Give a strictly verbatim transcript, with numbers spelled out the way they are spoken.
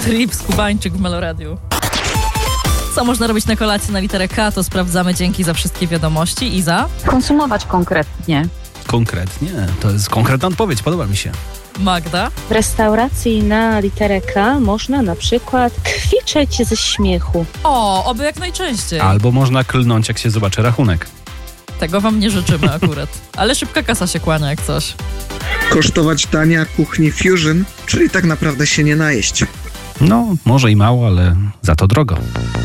Trips, Kubańczyk w Meloradiu. Co można robić na kolację na literę K, to sprawdzamy. Dzięki za wszystkie wiadomości. Iza? Konsumować konkretnie. Konkretnie? To jest konkretna odpowiedź, podoba mi się. Magda? W restauracji na literę K można na przykład kwiczeć ze śmiechu. O, oby jak najczęściej. Albo można klnąć, jak się zobaczy rachunek. Tego wam nie życzymy akurat. Ale szybka kasa się kłania jak coś. Kosztować dania kuchni fusion, czyli tak naprawdę się nie najeść. No, może i mało, ale za to drogo.